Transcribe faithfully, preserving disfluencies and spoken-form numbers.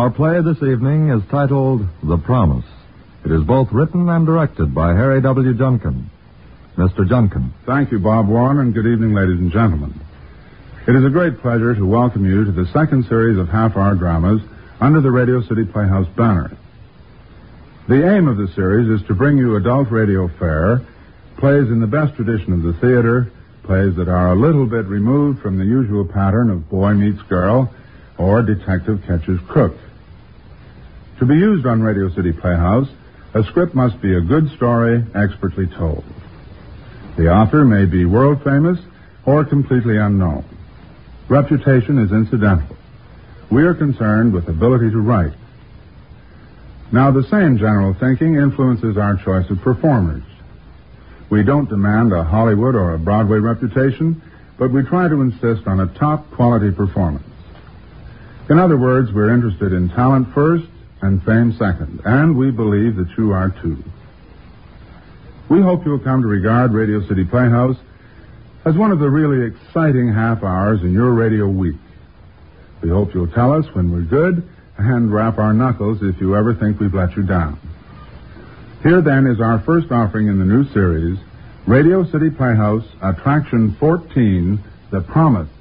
Our play this evening is titled The Promise. It is both written and directed by Harry W. Junkin. Mister Junkin. Thank you, Bob Warren, and good evening, ladies and gentlemen. It is a great pleasure to welcome you to the second series of half-hour dramas under the Radio City Playhouse banner. The aim of the series is to bring you adult radio fare, plays in the best tradition of the theater, plays that are a little bit removed from the usual pattern of boy meets girl or detective catches crook. To be used on Radio City Playhouse, a script must be a good story, expertly told. The author may be world famous or completely unknown. Reputation is incidental. We are concerned with ability to write. Now, the same general thinking influences our choice of performers. We don't demand a Hollywood or a Broadway reputation, but we try to insist on a top-quality performance. In other words, we're interested in talent first and fame second, and we believe that you are too. We hope you'll come to regard Radio City Playhouse as one of the really exciting half hours in your radio week. We hope you'll tell us when we're good and rap our knuckles if you ever think we've let you down. Here, then, is our first offering in the new series, Radio City Playhouse, Attraction fourteen, The Promise.